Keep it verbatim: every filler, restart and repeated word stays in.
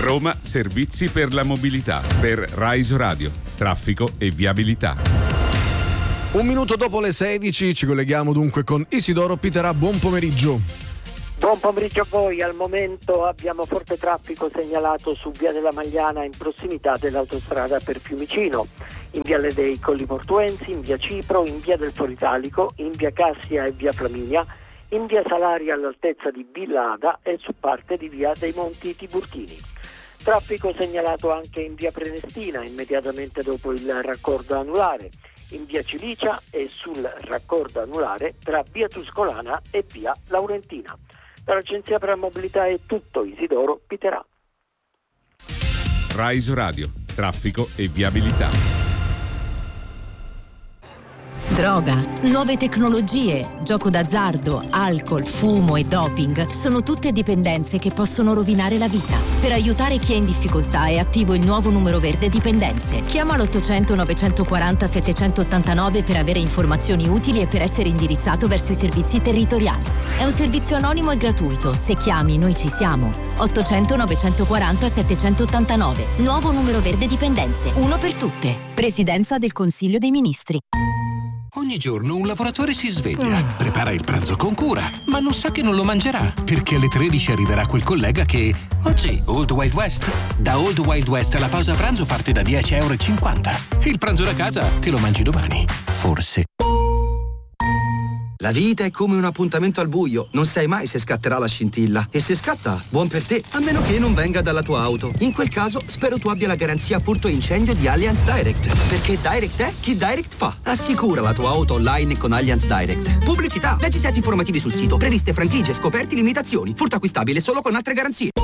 Roma Servizi per la mobilità. Per Rise Radio, traffico e viabilità. Un minuto dopo le sedici ci colleghiamo dunque con Isidoro Piterà. Buon pomeriggio. Buon pomeriggio a voi. Al momento abbiamo forte traffico segnalato su Via della Magliana in prossimità dell'autostrada per Fiumicino, in Viale dei Colli Portuensi, in Via Cipro, in Via del Foro Italico, in Via Cassia e Via Flaminia, in Via Salaria all'altezza di Villa Ada e su parte di Via dei Monti Tiburtini. Traffico segnalato anche in Via Prenestina, immediatamente dopo il raccordo anulare, in Via Cilicia e sul raccordo anulare tra Via Tuscolana e Via Laurentina. Dall'Agenzia per la Mobilità è tutto. Isidoro Piterà. Rise Radio, traffico e viabilità. Droga, nuove tecnologie, gioco d'azzardo, alcol, fumo e doping sono tutte dipendenze che possono rovinare la vita. Per aiutare chi è in difficoltà è attivo il nuovo numero verde Dipendenze. Chiama l'ottocento novecentoquaranta settecentottantanove per avere informazioni utili e per essere indirizzato verso i servizi territoriali. È un servizio anonimo e gratuito. Se chiami, noi ci siamo. ottocento novecentoquaranta settecentottantanove. Nuovo numero verde Dipendenze. Uno per tutte. Presidenza del Consiglio dei Ministri. Ogni giorno un lavoratore si sveglia, prepara il pranzo con cura, ma non sa che non lo mangerà, perché alle tredici arriverà quel collega che... Oggi, Old Wild West. Da Old Wild West la pausa pranzo parte da dieci e cinquanta euro. Il pranzo da casa te lo mangi domani. Forse. La vita è come un appuntamento al buio, non sai mai se scatterà la scintilla. E se scatta, buon per te, a meno che non venga dalla tua auto. In quel caso, spero tu abbia la garanzia furto e incendio di Allianz Direct. Perché Direct è chi Direct fa. Assicura la tua auto online con Allianz Direct. Pubblicità, leggi set informativi sul sito, previste franchigie, scoperti, limitazioni. Furto acquistabile solo con altre garanzie.